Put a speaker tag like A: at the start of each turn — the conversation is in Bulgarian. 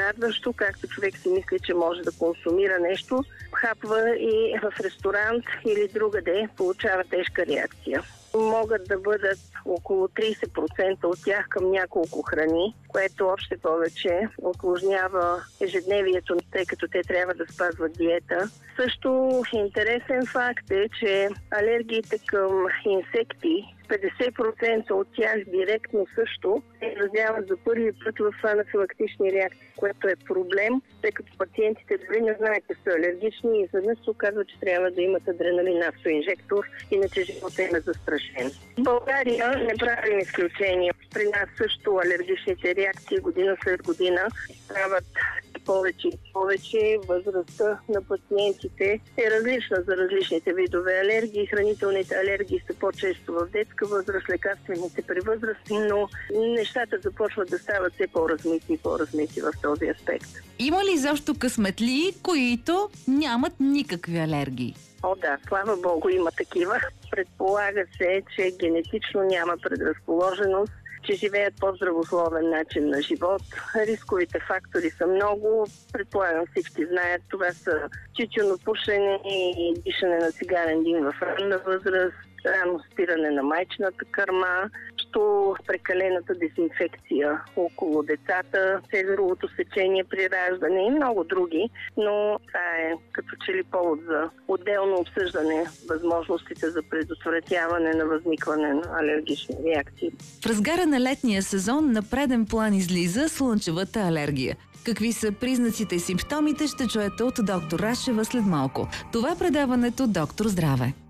A: изненадващо, както човек си мисли, че може да консумира нещо, хапва и в ресторант или другаде получава тежка реакция. Могат да бъдат около 30% от тях към няколко храни, което още повече усложнява ежедневието, тъй като те трябва да спазват диета. Също интересен факт е, че алергиите към инсекти, 50% от тях директно също се изразяват за първи път в анафилактични реакции, което е проблем, тъй като пациентите дори не знаят, че са алергични и изведнъж се оказва, че трябва да имат адреналин автоинжектор, иначе живота им е застрашен. В България не правим изключение. При нас също алергичните реакции година след година стават повече и повече. Възрастта на пациентите е различна за различните видове алергии. Хранителните алергии са по-често в детска възраст, лекарствените при възрастни, но нещата започват да стават все по-размити и по-размити в този аспект.
B: Има ли защо късметли, които нямат никакви алергии?
A: О, да, слава Богу, има такива. Предполага се, че генетично няма предразположеност, че живеят по-здравословен начин на живот. Рисковите фактори са много. Предполагам, всички знаят, това са тютюнопушене и дишане на цигарен дим в ранна възраст, рано спиране на майчината кърма, прекалената дезинфекция около децата, цезаровото сечение при раждане и много други, но това е като че ли повод за отделно обсъждане възможностите за предотвратяване на възникване на алергични реакции.
B: В разгара на летния сезон на преден план излиза слънчевата алергия. Какви са признаците и симптомите, ще чуете от доктор Рашева след малко. Това е предаването Доктор Здраве.